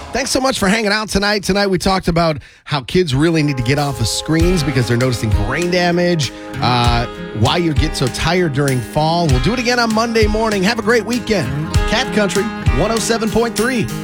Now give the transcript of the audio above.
Thanks so much for hanging out tonight. Tonight we talked about how kids really need to get off of screens because they're noticing brain damage, why you get so tired during fall. We'll do it again on Monday morning. Have a great weekend. Cat Country 107.3.